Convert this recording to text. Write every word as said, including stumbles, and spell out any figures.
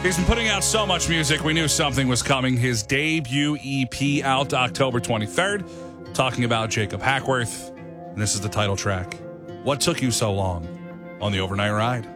He's been putting out so much music, we knew something was coming. His debut E P out October twenty-third, talking about Jacob Hackworth. And this is the title track, What Took You So Long, on the Overnight Ride.